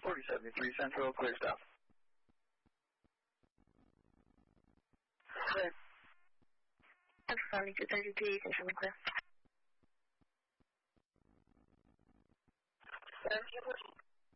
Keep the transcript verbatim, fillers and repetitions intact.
forty seventy-three Central, clear stop. Clear. Charlie two thirty-three, Central, clear. seventeen fourteen.